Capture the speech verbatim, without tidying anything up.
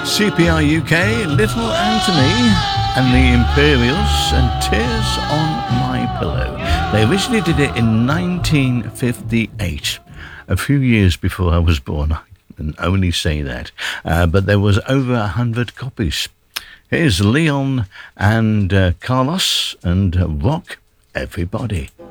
C P R U K, Little Anthony and the Imperials and Tears on My Pillow. They originally did it in nineteen fifty-eight, a few years before I was born. I can only say that. Uh, but there was over a hundred copies. Here's Leon and uh, Carlos and uh, Rock Everybody.